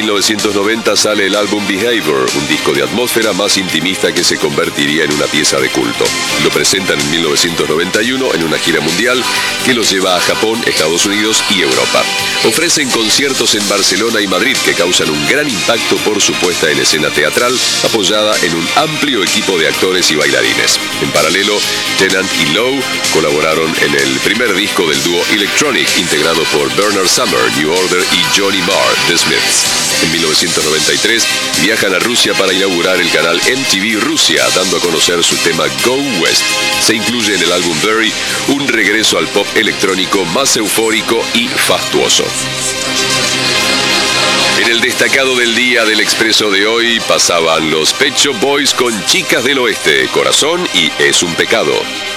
1990 sale el álbum Behavior, un disco de atmósfera más intimista que se convertiría en una pieza de culto. Lo presentan en 1991 en una gira mundial que los lleva a Japón, Estados Unidos y Europa. Ofrecen conciertos en Barcelona y Madrid que causan un gran impacto por su puesta en escena teatral, apoyada en un amplio equipo de actores y bailarines. En paralelo, Tennant y Lowe colaboraron en el primer disco del dúo Electronic, integrado por Bernard Summer, New Order y Johnny Marr, The Smiths. En 1993 viajan a Rusia para inaugurar el canal MTV Rusia, dando a conocer su tema Go West. Se incluye en el álbum Blurry un regreso al pop electrónico más eufórico y fastuoso. En el destacado del día del Expreso de hoy pasaban los Pet Shop Boys con Chicas del Oeste, Corazón y Es un pecado.